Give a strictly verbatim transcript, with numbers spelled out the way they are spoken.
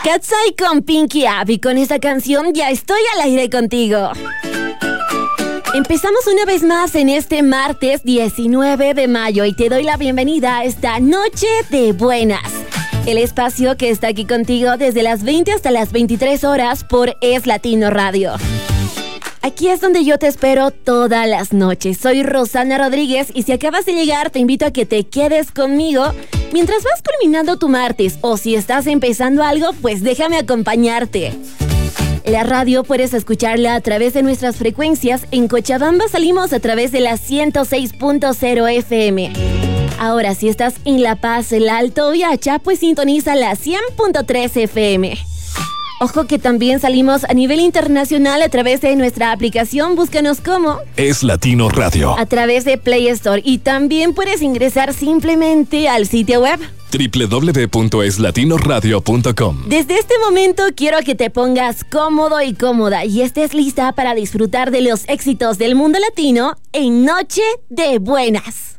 Katsai con Pinky Up, y con esta canción ya estoy al aire contigo. Empezamos una vez más en este martes diecinueve de mayo y te doy la bienvenida a esta Noche de Buenas. El espacio que está aquí contigo desde las veinte hasta las veintitrés horas por Es Latino Radio. Aquí es donde yo te espero todas las noches. Soy Rosana Rodríguez y si acabas de llegar te invito a que te quedes conmigo mientras vas culminando tu martes, o si estás empezando algo, pues déjame acompañarte. La radio puedes escucharla a través de nuestras frecuencias. En Cochabamba salimos a través de la ciento seis punto cero F M. Ahora, si estás en La Paz, El Alto y Hacha, pues sintoniza la cien punto tres F M. Ojo que también salimos a nivel internacional a través de nuestra aplicación. Búscanos como Es Latino Radio a través de Play Store, y también puedes ingresar simplemente al sitio web doble u doble u doble u punto es latino radio punto com. Desde este momento quiero que te pongas cómodo y cómoda y estés lista para disfrutar de los éxitos del mundo latino en Noche de Buenas.